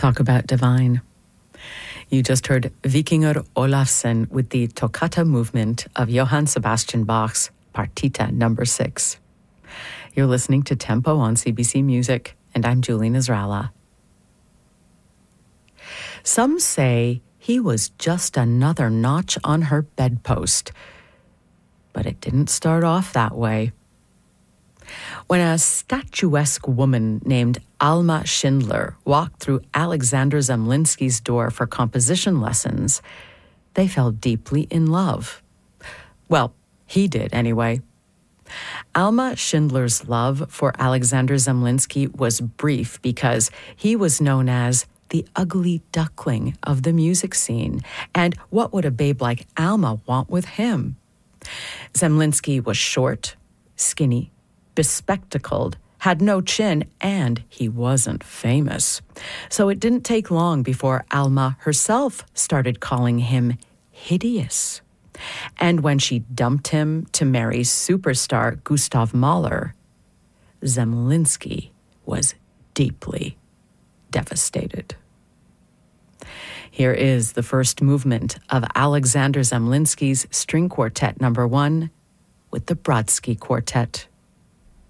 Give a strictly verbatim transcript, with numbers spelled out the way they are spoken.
Talk about divine. You just heard Vikingur Olafsson with the Toccata movement of Johann Sebastian Bach's Partita number six. You're listening to Tempo on C B C Music, and I'm Julie Nasrallah. Some say he was just another notch on her bedpost, but it didn't start off that way. When a statuesque woman named Alma Schindler walked through Alexander Zemlinsky's door for composition lessons, they fell deeply in love. Well, he did anyway. Alma Schindler's love for Alexander Zemlinsky was brief because he was known as the ugly duckling of the music scene, and what would a babe like Alma want with him? Zemlinsky was short, skinny, bespectacled, had no chin, and he wasn't famous. So it didn't take long before Alma herself started calling him hideous. And when she dumped him to marry superstar Gustav Mahler, Zemlinsky was deeply devastated. Here is the first movement of Alexander Zemlinsky's String Quartet number one with the Brodsky Quartet.